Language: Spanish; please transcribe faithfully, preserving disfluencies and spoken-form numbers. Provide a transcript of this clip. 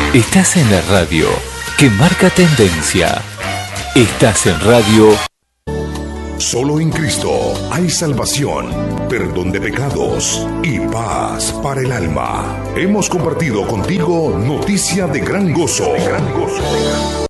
Estás en la radio que marca tendencia. Estás en radio. Solo en Cristo hay salvación, perdón de pecados y paz para el alma. Hemos compartido contigo noticia de gran gozo. De gran gozo.